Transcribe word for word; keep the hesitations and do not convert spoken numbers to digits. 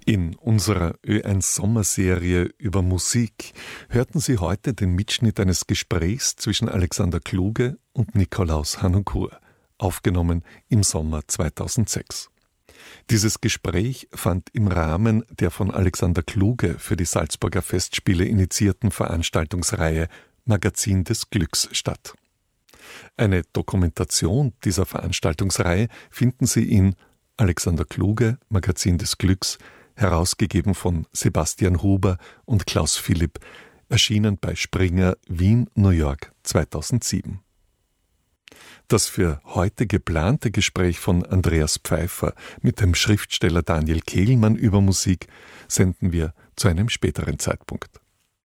In unserer Ö eins Sommerserie über Musik hörten Sie heute den Mitschnitt eines Gesprächs zwischen Alexander Kluge und Nikolaus Harnoncourt, aufgenommen im Sommer zweitausendsechs. Dieses Gespräch fand im Rahmen der von Alexander Kluge für die Salzburger Festspiele initiierten Veranstaltungsreihe Magazin des Glücks statt. Eine Dokumentation dieser Veranstaltungsreihe finden Sie in Alexander Kluge, Magazin des Glücks, herausgegeben von Sebastian Huber und Klaus Philipp, erschienen bei Springer Wien, New York zweitausendsieben. Das für heute geplante Gespräch von Andreas Pfeiffer mit dem Schriftsteller Daniel Kehlmann über Musik senden wir zu einem späteren Zeitpunkt.